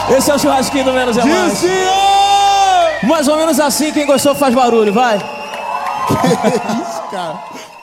Esse é o churrasquinho do Menos é Mais. Dilcinho! Mais ou menos assim, quem gostou faz barulho, vai. Que isso, cara?